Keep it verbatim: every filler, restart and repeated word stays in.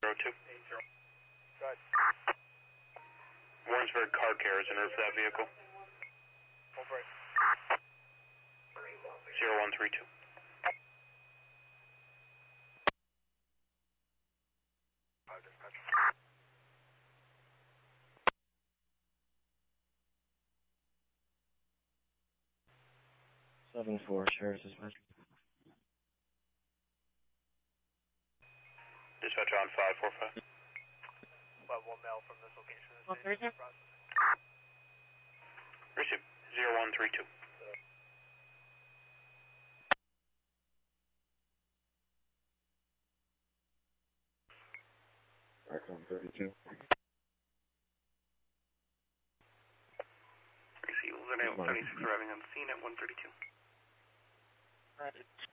zero two. Go ahead. Warrensburg car care is in route for that vehicle. Over it. zero one three two. Five dispatch. Seven four, Sheriff's Dispatch. Dispatch on five four five. Level one mail from this location. One three two. Receive zero one three two. Arcon thirty-two. Receive seventy-six arriving on scene at one thirty-two. Roger.